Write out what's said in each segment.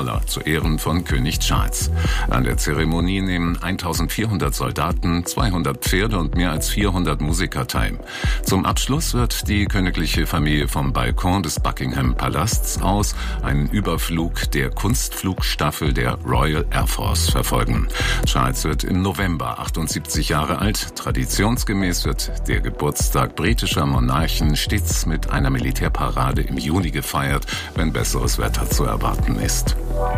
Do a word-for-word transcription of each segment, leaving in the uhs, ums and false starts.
Valhalla zu Ehren von König Charles. An der Zeremonie nehmen eintausendvierhundert Soldaten, zweihundert Pferde und mehr als vierhundert Musiker teil. Zum Abschluss wird die königliche Familie vom Balkon des Buckingham Palasts aus einen Überflug der Kunstflugstaffel der Royal Air Force verfolgen. Charles wird im November achtundsiebzig Jahre alt. Traditionsgemäß wird der Geburtstag britischer Monarchen stets mit einer Militärparade im Juni gefeiert, wenn besseres Wetter zu erwarten ist.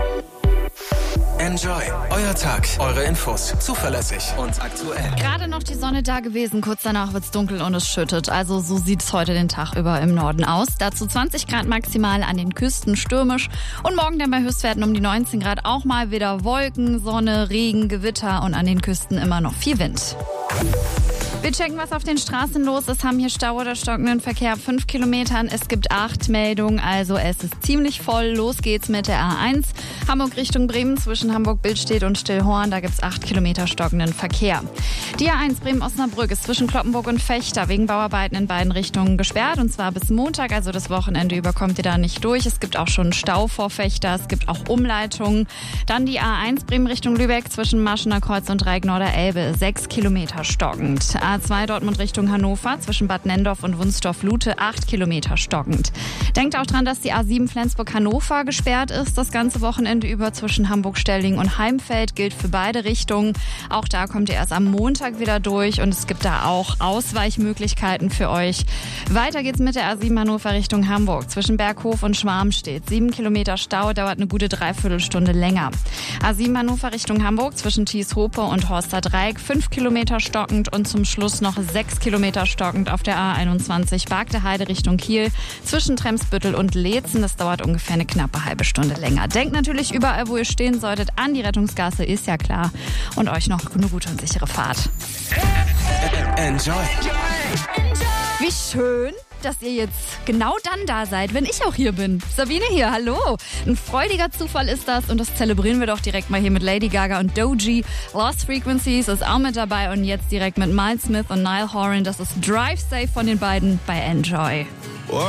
Enjoy. Euer Tag. Eure Infos. Zuverlässig und aktuell. Gerade noch die Sonne da gewesen. Kurz danach wird's dunkel und es schüttet. Also so sieht's heute den Tag über im Norden aus. Dazu zwanzig Grad maximal an den Küsten, stürmisch. Und morgen dann bei Höchstwerten um die neunzehn Grad auch mal wieder Wolken, Sonne, Regen, Gewitter und an den Küsten immer noch viel Wind. Wir checken, was auf den Straßen los ist, haben hier Stau oder stockenden Verkehr ab fünf Kilometern. Es gibt acht Meldungen, also es ist ziemlich voll. Los geht's mit der A eins. Hamburg Richtung Bremen zwischen Hamburg-Billstedt und Stillhorn, da gibt's acht Kilometer stockenden Verkehr. Die A eins Bremen-Osnabrück ist zwischen Cloppenburg und Fechter wegen Bauarbeiten in beiden Richtungen gesperrt. Und zwar bis Montag, also das Wochenende über, kommt ihr da nicht durch. Es gibt auch schon Stau vor Fechter, es gibt auch Umleitungen. Dann die A eins Bremen Richtung Lübeck zwischen Maschener Kreuz und Dreieck-Norder-Elbe, sechs Kilometer stockend. A zwei Dortmund Richtung Hannover zwischen Bad Nendorf und Wunstorf-Lute, acht Kilometer stockend. Denkt auch dran, dass die A sieben Flensburg-Hannover gesperrt ist. Das ganze Wochenende über zwischen Hamburg-Stelling und Heimfeld gilt für beide Richtungen. Auch da kommt ihr erst am Montag wieder durch und es gibt da auch Ausweichmöglichkeiten für euch. Weiter geht's mit der A sieben Hannover Richtung Hamburg. Zwischen Berghof und Schwarmstedt. Sieben Kilometer Stau, dauert eine gute Dreiviertelstunde länger. A sieben Hannover Richtung Hamburg zwischen Thieshope und Horster Dreieck. Fünf Kilometer stockend und zum Schluss noch sechs Kilometer stockend auf der A einundzwanzig Bargte Heide Richtung Kiel zwischen Tremsbüttel und Leetzen. Das dauert ungefähr eine knappe halbe Stunde länger. Denkt natürlich überall, wo ihr stehen solltet, an die Rettungsgasse, ist ja klar. Und euch noch eine gute und sichere Fahrt. Enjoy. Wie schön, dass ihr jetzt genau dann da seid, wenn ich auch hier bin. Sabine hier, hallo. Ein freudiger Zufall ist das und das zelebrieren wir doch direkt mal hier mit Lady Gaga und Doji. Lost Frequencies ist auch mit dabei und jetzt direkt mit Miles Smith und Niall Horan. Das ist Drive Safe von den beiden bei Enjoy.